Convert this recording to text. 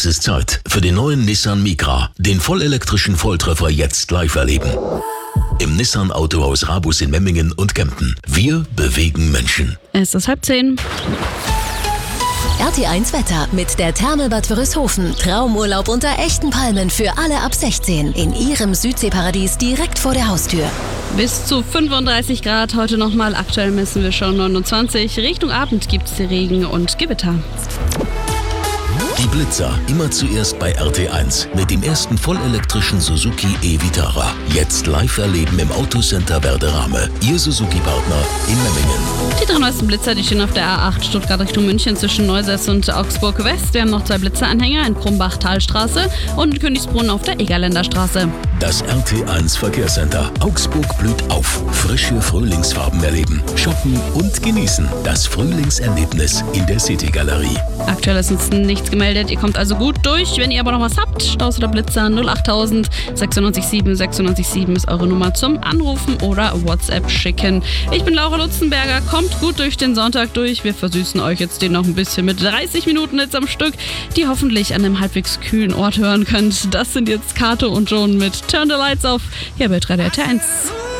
Es ist Zeit für den neuen Nissan Micra, den vollelektrischen Volltreffer jetzt live erleben. Im Nissan Autohaus Rabus in Memmingen und Kempten. Wir bewegen Menschen. Es ist 9:30. RT1 Wetter mit der Therme Bad Wörishofen. Traumurlaub unter echten Palmen für alle ab 16 in ihrem Südseeparadies direkt vor der Haustür. Bis zu 35 Grad heute nochmal. Aktuell messen wir schon 29. Richtung Abend gibt es Regen und Gewitter. Die Blitzer immer zuerst bei RT1 mit dem ersten vollelektrischen Suzuki e-Vitara. Jetzt live erleben im Autocenter Werderame. Ihr Suzuki-Partner in Memmingen. Die 3 neuesten Blitzer, die stehen auf der A8 Stuttgart Richtung München zwischen Neusäß und Augsburg West. Wir haben noch 2 Blitzeranhänger in Krumbach-Talstraße und in Königsbrunn auf der Egerländer Straße. Das RT1 Verkehrscenter. Augsburg blüht auf. Frische Frühlingsfarben erleben, shoppen und genießen. Das Frühlingserlebnis in der City-Galerie. Aktuell ist uns nichts gemeldet. Ihr kommt also gut durch. Wenn ihr aber noch was habt, Staus oder Blitzer 08000 967 967 ist eure Nummer zum Anrufen oder WhatsApp schicken. Ich bin Laura Lutzenberger. Kommt gut durch den Sonntag durch. Wir versüßen euch jetzt den noch ein bisschen mit 30 Minuten jetzt am Stück, die hoffentlich an einem halbwegs kühlen Ort hören könnt. Das sind jetzt Kato und Joan mit Turn the Lights Off hier bei Radio RT1.